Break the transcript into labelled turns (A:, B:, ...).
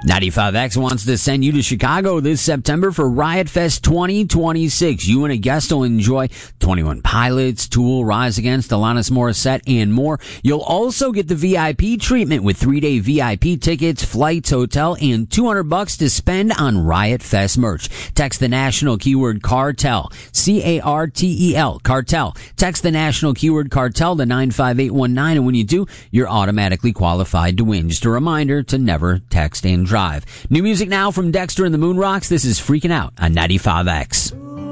A: 95X wants to send you to Chicago this September for Riot Fest 2026. You and a guest will enjoy 21 Pilots, Tool, Rise Against, Alanis Morissette, and more. You'll also get the VIP treatment with 3-day VIP tickets, flights, hotel, and $200 to spend on Riot Fest merch. Text the national keyword cartel, C-A-R-T-E-L, cartel. Text the national keyword cartel to 95819, and when you do, you're automatically qualified to win. Just a reminder to never text and drive. New music now from Dexter and the Moonrocks. This is Freaking Out on 95X.